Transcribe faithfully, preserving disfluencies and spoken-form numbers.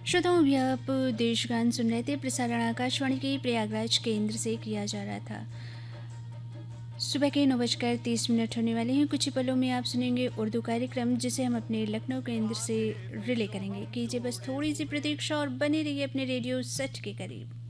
श्रोताओं, अभी आप देशगान सुन रहे थे। प्रसारण आकाशवाणी के प्रयागराज केंद्र से किया जा रहा था। सुबह के नौ बजकर तीस मिनट होने वाले हैं। कुछ ही पलों में आप सुनेंगे उर्दू कार्यक्रम, जिसे हम अपने लखनऊ केंद्र से रिले करेंगे। कीजिए बस थोड़ी सी प्रतीक्षा और बने रहिए अपने रेडियो सेट के करीब।